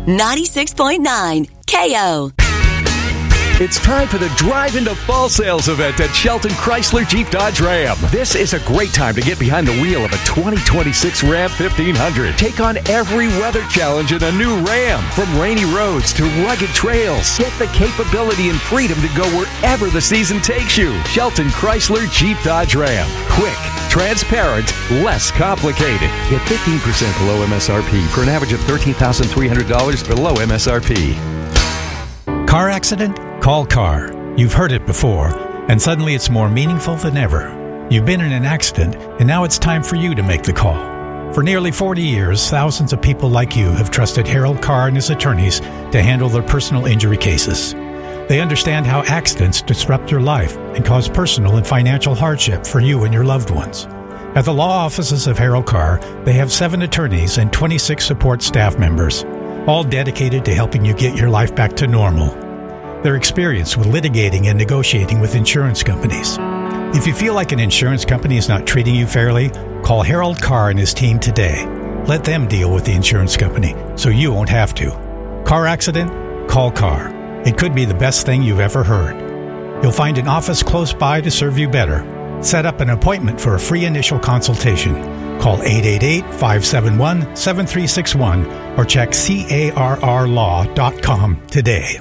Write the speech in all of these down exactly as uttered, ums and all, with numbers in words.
ninety-six point nine K O. It's time for the Drive into Fall Sales event at Shelton Chrysler Jeep Dodge Ram. This is a great time to get behind the wheel of a twenty twenty-six Ram fifteen hundred. Take on every weather challenge in a new Ram. From rainy roads to rugged trails, get the capability and freedom to go wherever the season takes you. Shelton Chrysler Jeep Dodge Ram. Quick, transparent, less complicated. Get fifteen percent below M S R P for an average of thirteen thousand three hundred dollars below M S R P. Car accident? Call CAR. You've heard it before, and suddenly it's more meaningful than ever. You've been in an accident, and now it's time for you to make the call. For nearly forty years, thousands of people like you have trusted Harold Carr and his attorneys to handle their personal injury cases. They understand how accidents disrupt your life and cause personal and financial hardship for you and your loved ones. At the law offices of Harold Carr, they have seven attorneys and twenty-six support staff members, all dedicated to helping you get your life back to normal. They're experienced with litigating and negotiating with insurance companies. If you feel like an insurance company is not treating you fairly, call Harold Carr and his team today. Let them deal with the insurance company so you won't have to. Car accident? Call Carr. It could be the best thing you've ever heard. You'll find an office close by to serve you better. Set up an appointment for a free initial consultation. Call eight eight eight, five seven one, seven three six one or check carr law dot com today.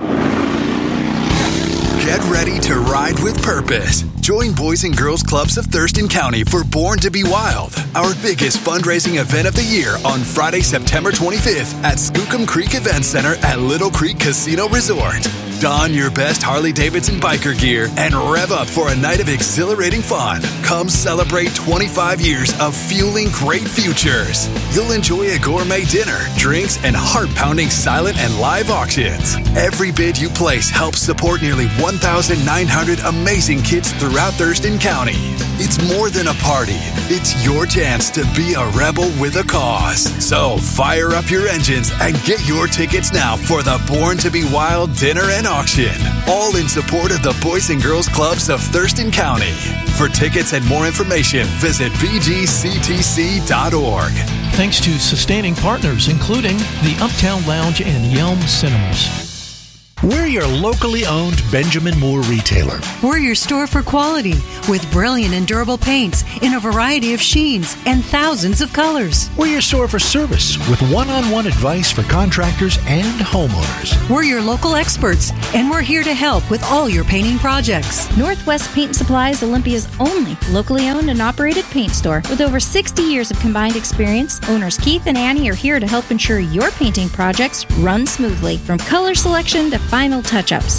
Get ready to ride with purpose. Join Boys and Girls Clubs of Thurston County for Born to be Wild, our biggest fundraising event of the year on Friday, September twenty-fifth at Skookum Creek Event Center at Little Creek Casino Resort. Don your best Harley-Davidson biker gear and rev up for a night of exhilarating fun. Come celebrate twenty-five years of fueling great futures. You'll enjoy a gourmet dinner, drinks, and heart-pounding silent and live auctions. Every bid you place helps support nearly one thousand nine hundred amazing kids throughout Thurston County. It's more than a party. It's your chance to be a rebel with a cause. So fire up your engines and get your tickets now for the Born to be Wild dinner and auction. All in support of the Boys and Girls Clubs of Thurston County. For tickets and more information, visit b g c t c dot org. Thanks to sustaining partners, including the Uptown Lounge and Yelm Cinemas. We're your locally owned Benjamin Moore retailer. We're your store for quality with brilliant and durable paints in a variety of sheens and thousands of colors. We're your store for service with one-on-one advice for contractors and homeowners. We're your local experts, and we're here to help with all your painting projects. Northwest Paint Supply is Olympia's only locally owned and operated paint store. With over sixty years of combined experience, owners Keith and Annie are here to help ensure your painting projects run smoothly, from color selection to final touch-ups.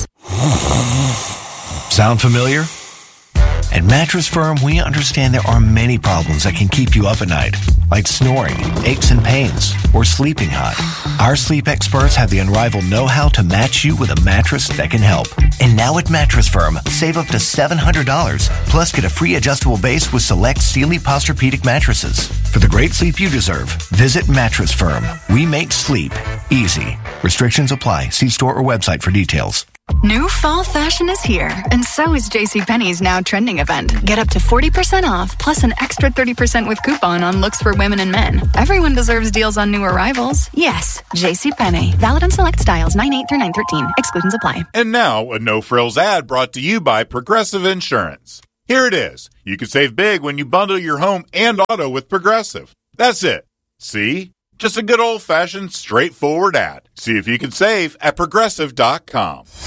Sound familiar? At Mattress Firm, we understand there are many problems that can keep you up at night, like snoring, aches and pains, or sleeping hot. Our sleep experts have the unrivaled know-how to match you with a mattress that can help. And now at Mattress Firm, save up to seven hundred dollars, plus get a free adjustable base with select Sealy Posturepedic mattresses. For the great sleep you deserve, visit Mattress Firm. We make sleep easy. Restrictions apply. See store or website for details. New fall fashion is here, and so is JCPenney's Now Trending event. Get up to forty percent off, plus an extra thirty percent with coupon on looks for women and men. Everyone deserves deals on new arrivals. Yes, JCPenney. Valid on select styles, nine eight through nine thirteen. Exclusions apply. And now, a no-frills ad brought to you by Progressive Insurance. Here it is. You can save big when you bundle your home and auto with Progressive. That's it. See? Just a good old-fashioned, straightforward ad. See if you can save at progressive dot com.